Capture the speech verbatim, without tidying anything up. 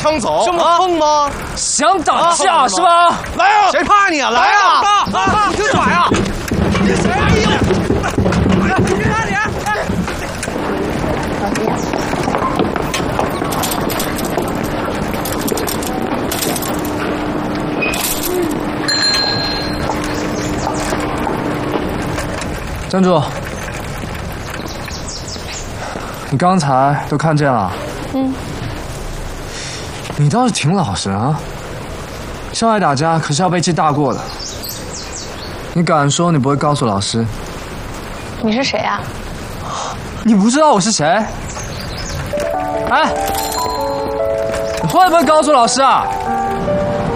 枪走， 这么横吗？ 想打架是吧？ 来啊！谁怕你啊？来啊！啊！你耍呀！你谁呀？你别打脸！ 站住！你刚才都看见了？嗯。你倒是挺老实啊！上来打架可是要被记大过的。你敢说你不会告诉老师？ 你是谁啊？ 你不知道我是谁？哎，你会不会告诉老师啊？